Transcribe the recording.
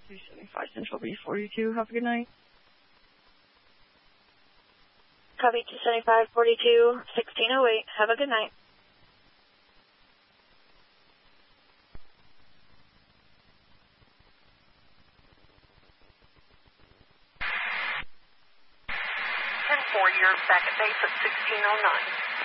275 Central B42. Have a good night. Copy 275-42, 1608. Have a good night. And 4 years back at base at 1609.